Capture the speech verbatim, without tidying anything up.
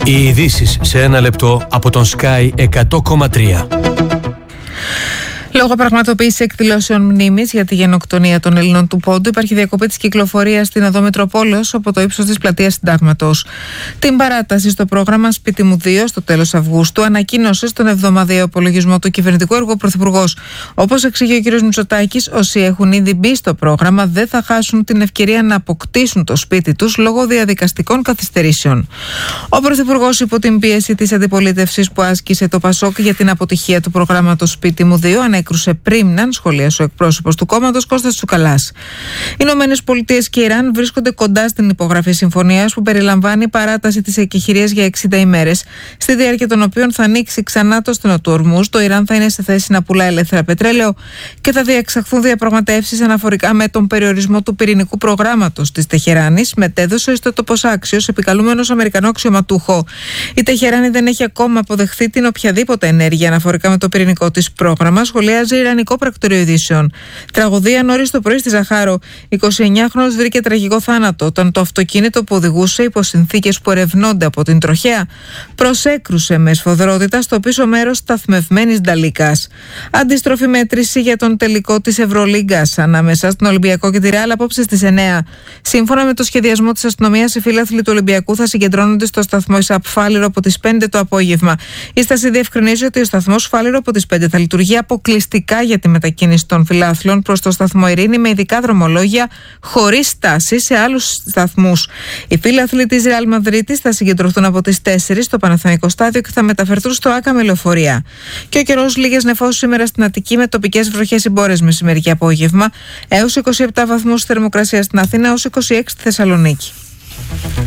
Οι ειδήσεις σε ένα λεπτό από τον Sky εκατό κόμμα τρία. Λόγω πραγματοποίηση εκδηλώσεων μνήμης για τη γενοκτονία των Ελλήνων του Πόντου, υπάρχει διακοπή της κυκλοφορίας στην οδό Μητροπόλεως από το ύψος της πλατείας Συντάγματος. Την παράταση στο πρόγραμμα Σπίτι μου δύο στο τέλος Αυγούστου ανακοίνωσε στον εβδομαδιαίο απολογισμό του κυβερνητικού έργου ο Πρωθυπουργός. Όπως εξηγεί ο κ. Μητσοτάκης, όσοι έχουν ήδη μπει στο πρόγραμμα δεν θα χάσουν την ευκαιρία να αποκτήσουν το σπίτι τους λόγω διαδικαστικών καθυστερήσεων. Ο Πρωθυπουργός, υπό την πίεση της αντιπολίτευσης που άσκησε το Πασόκ για την αποτυχία του προγράμματος Σπίτι μου δύο, έκρουσε πρίμναν, σχολίασε ο εκπρόσωπος του κόμματος Κώστας Τσουκαλάς. Οι Ηνωμένες Πολιτείες και Ιράν βρίσκονται κοντά στην υπογραφή συμφωνίας που περιλαμβάνει παράταση της εκεχηρίας για εξήντα ημέρες, στη διάρκεια των οποίων θα ανοίξει ξανά το στενό του Ορμούζ, το Ιράν θα είναι σε θέση να πουλά ελεύθερα πετρέλαιο και θα διεξαχθούν διαπραγματεύσεις αναφορικά με τον περιορισμό του πυρηνικού προγράμματος της Τεχεράνης, μετέδωσε ο ιστότοπος Άξιος, επικαλούμενος Αμερικανό αξιωματούχο. Η Τεχεράνη δεν έχει ακόμα αποδεχθεί την οποιαδήποτε ενέργεια αναφορικά με το πυρηνικό της πρόγραμμα, σχολιάζει Ιρανικό πρακτορείο ειδήσεων. Τραγωδία νωρίς το πρωί στη Ζαχάρο. εικοσιεννιάχρονος βρήκε τραγικό θάνατο όταν το αυτοκίνητο που οδηγούσε υπό συνθήκες που ερευνώνται από την τροχέα προσέκρουσε με σφοδρότητα στο πίσω μέρος σταθμευμένης νταλίκας. Αντίστροφη μέτρηση για τον τελικό της Ευρωλίγκας ανάμεσα στον Ολυμπιακό και τη Ρεάλ απόψε στις εννιά. Σύμφωνα με το σχεδιασμό της αστυνομίας, οι φίλαθλοι του Ολυμπιακού θα συγκεντρώνονται στο σταθμό Ισαπ Φάληρο από τις πέντε το απόγευμα. Η στάση διευκρινίζει ότι ο σταθμός Φάληρο από τις πέντε θα λειτουργεί αποκλειστικά για τη μετακίνηση των φιλάθλων προς το σταθμό Ειρήνη με ειδικά δρομολόγια χωρίς στάση σε άλλους σταθμούς. Οι φίλαθλοι της Ρεάλ Μαδρίτης θα συγκεντρωθούν από τις τέσσερις στο Παναθηναϊκό Στάδιο και θα μεταφερθούν στο Άκα με λεωφορεία. Και ο καιρός, λίγες νεφώσεις σήμερα στην Αττική με τοπικές βροχές συμπόρες μεσημέρι και απόγευμα, έως είκοσι επτά βαθμούς θερμοκρασία στην Αθήνα, έως είκοσι έξι στη Θεσσαλονίκη.